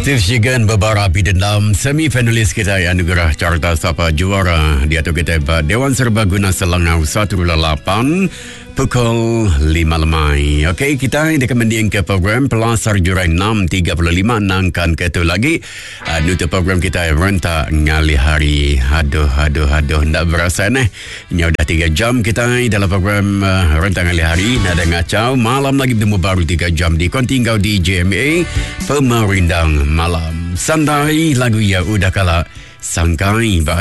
Steve Shigan beberapa dalam semi-finalis kita anugerah carta siapa juara di atas kita Dewan Serbaguna Selangor 108 pukul 5 lemai. Okey, kita akan mendiang ke program Pelasar Jurai 6.35 nangkan ke tu lagi. Nutup program kita rentak ngali hari. Aduh, tak berasa nih. Ini dah 3 jam kita dalam program rentak ngali hari. Nada ngacau. Malam lagi bertemu baru 3 jam di Kontinggau di JMA Pemerindang Malam. Sandai lagu ya udah kala sangkai